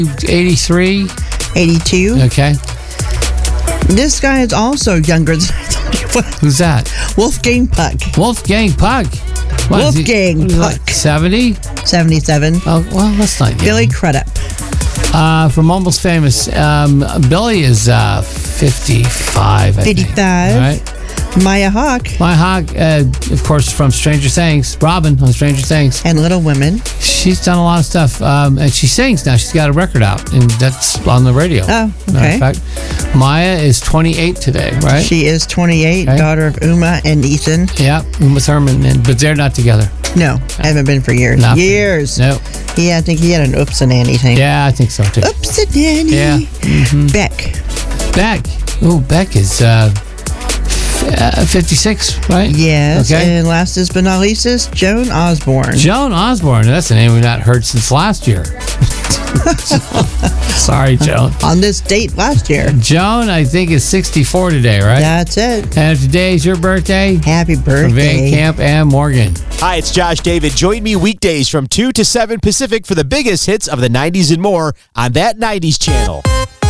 83. 82. Okay. This guy is also younger than Who's that? Wolfgang Puck. Wolfgang Puck. What, is he- Wolfgang what, Puck. 70? 77. Oh, well, that's not young. Billy Crudup. From Almost Famous. Billy is 55, I think. 55. All right. Maya Hawke. My Hawk, of course, from Stranger Things. Robin on Stranger Things. And Little Women. She's done a lot of stuff. And she sings now. She's got a record out. And that's on the radio. Oh, Matter okay. of fact, Maya is 28 today, right? She is 28, Okay. daughter of Uma and Ethan. Yeah, Uma Thurman. But they're not together. No, haven't been for years. Not for- Years. No. Yeah, I think he had an Oops and Annie thing. Yeah, I think so, too. Oops and Annie. Yeah. Mm-hmm. Beck. Beck. Oh, Beck is 56, right? Yes. Okay. And last but not least is Joan Osborne. Joan Osborne. That's a name we've not heard since last year. Sorry, Joan. On this date last year. Joan, I think, is 64 today, right? That's it. And if today's your birthday, Happy Van birthday. Camp and Morgan. Hi, it's Josh David. Join me weekdays from 2 to 7 Pacific for the biggest hits of the 90s and more on that 90s channel.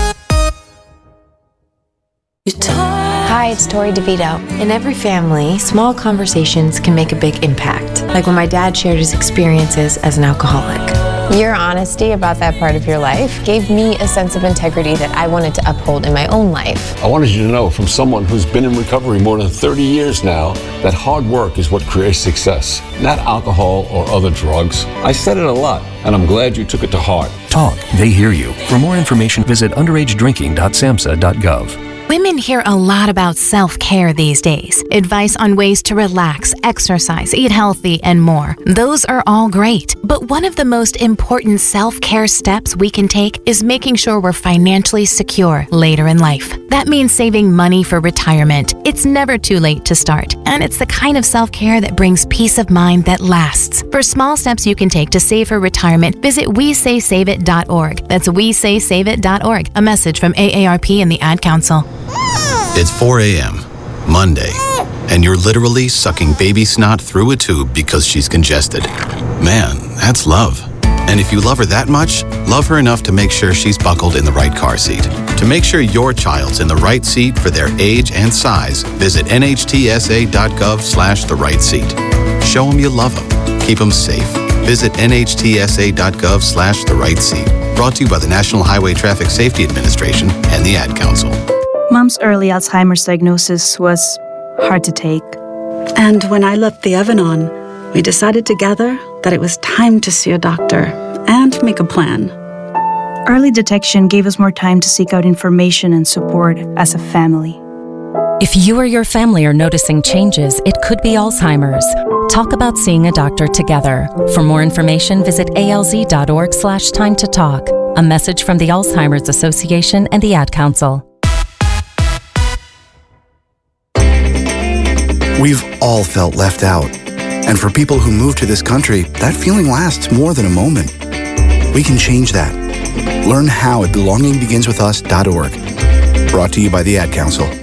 Hi, it's Tori DeVito. In every family, small conversations can make a big impact. Like when my dad shared his experiences as an alcoholic. Your honesty about that part of your life gave me a sense of integrity that I wanted to uphold in my own life. I wanted you to know from someone who's been in recovery more than 30 years now that hard work is what creates success, not alcohol or other drugs. I said it a lot, and I'm glad you took it to heart. Talk, they hear you. For more information, visit underagedrinking.samhsa.gov. Women hear a lot about self-care these days. Advice on ways to relax, exercise, eat healthy, and more. Those are all great. But one of the most important self-care steps we can take is making sure we're financially secure later in life. That means saving money for retirement. It's never too late to start. And it's the kind of self-care that brings peace of mind that lasts. For small steps you can take to save for retirement, visit WeSaySaveIt.org. That's WeSaySaveIt.org. A message from AARP and the Ad Council. It's 4 a.m., Monday, and you're literally sucking baby snot through a tube because she's congested. Man, that's love. And if you love her that much, love her enough to make sure she's buckled in the right car seat. To make sure your child's in the right seat for their age and size, visit nhtsa.gov/the right seat. Show them you love them. Keep them safe. Visit nhtsa.gov/the right seat. Brought to you by the National Highway Traffic Safety Administration and the Ad Council. Mom's early Alzheimer's diagnosis was hard to take. And when I left the Evanon, we decided together that it was time to see a doctor and make a plan. Early detection gave us more time to seek out information and support as a family. If you or your family are noticing changes, it could be Alzheimer's. Talk about seeing a doctor together. For more information, visit alz.org/time to talk. A message from the Alzheimer's Association and the Ad Council. We've all felt left out. And for people who move to this country, that feeling lasts more than a moment. We can change that. Learn how at belongingbeginswithus.org. Brought to you by the Ad Council.